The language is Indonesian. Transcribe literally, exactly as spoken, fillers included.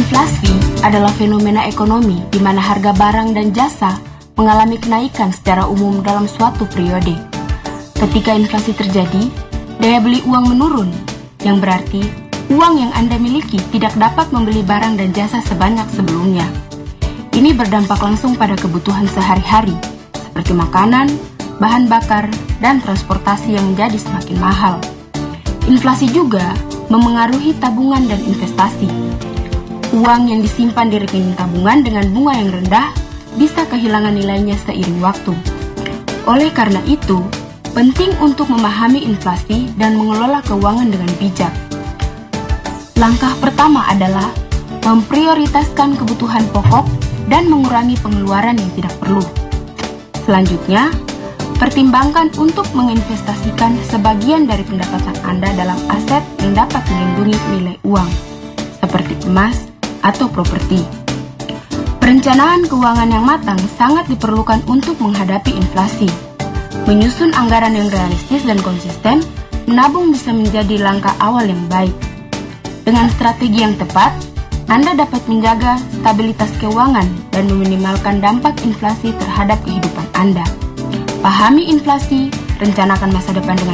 Inflasi adalah fenomena ekonomi di mana harga barang dan jasa mengalami kenaikan secara umum dalam suatu periode. Ketika inflasi terjadi, daya beli uang menurun, yang berarti uang yang Anda miliki tidak dapat membeli barang dan jasa sebanyak sebelumnya. Ini berdampak langsung pada kebutuhan sehari-hari, seperti makanan, bahan bakar, dan transportasi yang menjadi semakin mahal. Inflasi juga memengaruhi tabungan dan investasi. Uang yang disimpan di rekening tabungan dengan bunga yang rendah bisa kehilangan nilainya seiring waktu. Oleh karena itu, penting untuk memahami inflasi dan mengelola keuangan dengan bijak. Langkah pertama adalah memprioritaskan kebutuhan pokok dan mengurangi pengeluaran yang tidak perlu. Selanjutnya, pertimbangkan untuk menginvestasikan sebagian dari pendapatan Anda dalam aset yang dapat melindungi nilai uang, seperti emas atau properti. Perencanaan keuangan yang matang sangat diperlukan untuk menghadapi inflasi. Menyusun anggaran yang realistis dan konsisten, menabung bisa menjadi langkah awal yang baik. Dengan strategi yang tepat, Anda dapat menjaga stabilitas keuangan dan meminimalkan dampak inflasi terhadap kehidupan Anda. Pahami inflasi, rencanakan masa depan dengan